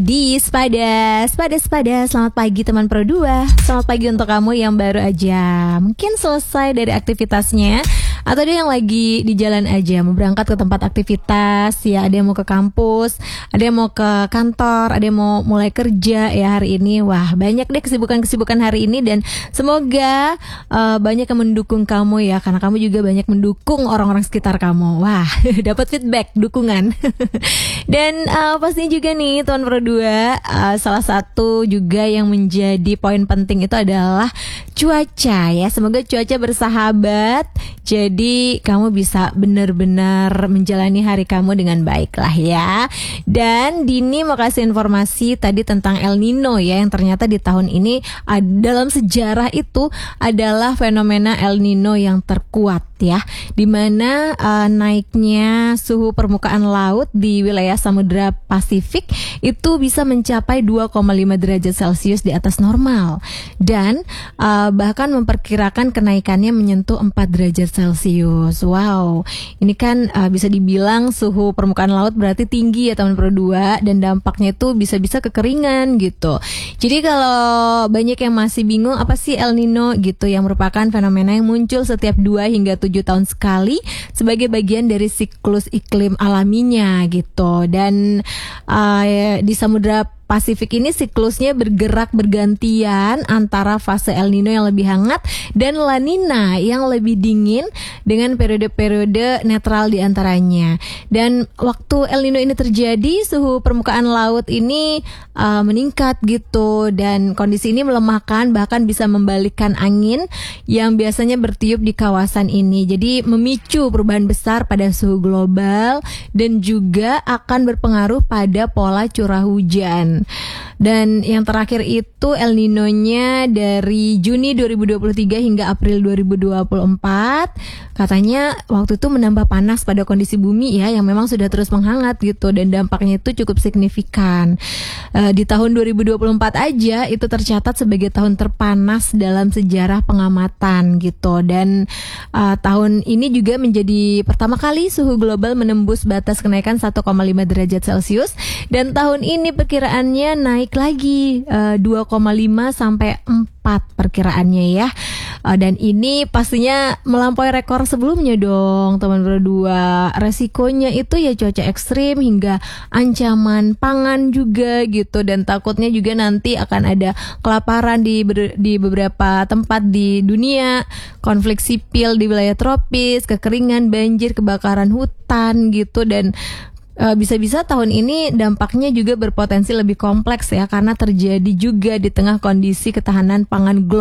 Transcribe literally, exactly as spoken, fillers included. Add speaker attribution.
Speaker 1: Di Sepada, Sepada, Sepada, selamat pagi teman Pro dua. Selamat pagi untuk kamu yang baru aja mungkin selesai dari aktivitasnya, atau dia yang lagi di jalan aja mau berangkat ke tempat aktivitas ya. Ada yang mau ke kampus, ada yang mau ke kantor, ada yang mau mulai kerja ya hari ini. Wah, banyak deh kesibukan-kesibukan hari ini, dan semoga uh, banyak yang mendukung kamu ya, karena kamu juga banyak mendukung orang-orang sekitar kamu. Wah, dapat feedback, dukungan. Dan uh, pastinya juga nih teman Pro dua, uh, salah satu juga yang menjadi poin penting itu adalah cuaca ya. Semoga cuaca bersahabat, jadi kamu bisa benar-benar menjalani hari kamu dengan baik lah ya. Dan Dini mau kasih informasi tadi tentang El Nino ya, yang ternyata di tahun ini uh, dalam sejarah itu adalah fenomena El Nino yang terkuat ya, dimana uh, naiknya suhu permukaan laut di wilayah Samudra Pasifik itu bisa mencapai dua koma lima derajat Celcius di atas normal, dan uh, bahkan memperkirakan kenaikannya menyentuh empat derajat Celcius. Wow, ini kan uh, bisa dibilang suhu permukaan laut berarti tinggi ya teman Pro dua, dan dampaknya itu bisa-bisa kekeringan gitu. Jadi kalau banyak yang masih bingung apa sih El Nino gitu, yang merupakan fenomena yang muncul setiap dua hingga tujuh tahun sekali sebagai bagian dari siklus iklim alaminya gitu. Dan uh, di Samudra Pasifik ini siklusnya bergerak bergantian antara fase El Nino yang lebih hangat dan La Nina yang lebih dingin, dengan periode-periode netral di antaranya. Dan waktu El Nino ini terjadi, suhu permukaan laut ini uh, meningkat gitu, dan kondisi ini melemahkan, bahkan bisa membalikkan angin yang biasanya bertiup di kawasan ini. Jadi memicu perubahan besar pada suhu global, dan juga akan berpengaruh pada pola curah hujan. Dan yang terakhir itu El Nino-nya dari Juni dua ribu dua puluh tiga hingga April dua ribu dua puluh empat, katanya waktu itu menambah panas pada kondisi bumi ya, yang memang sudah terus menghangat gitu, dan dampaknya itu cukup signifikan. Uh, di tahun dua ribu dua puluh empat aja itu tercatat sebagai tahun terpanas dalam sejarah pengamatan gitu. Dan uh, tahun ini juga menjadi pertama kali suhu global menembus batas kenaikan satu koma lima derajat Celcius, dan tahun ini perkiraannya naik lagi uh, dua koma lima sampai empat perkiraannya ya. Uh, dan ini pastinya melampaui rekor sebelumnya dong teman Pro dua. Resikonya itu ya cuaca ekstrim hingga ancaman pangan juga gitu, dan takutnya juga nanti akan ada kelaparan di ber, di beberapa tempat di dunia, konflik sipil di wilayah tropis, kekeringan, banjir, kebakaran hutan gitu. Dan Uh, bisa-bisa tahun ini dampaknya juga berpotensi lebih kompleks ya, karena terjadi juga di tengah kondisi ketahanan pangan global